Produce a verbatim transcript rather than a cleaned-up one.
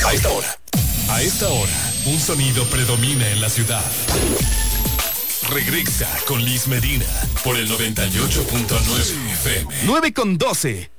A esta hora. A esta hora, un sonido predomina en la ciudad. Regresa con Liz Medina por el noventa y ocho punto nueve F M. nueve con doce.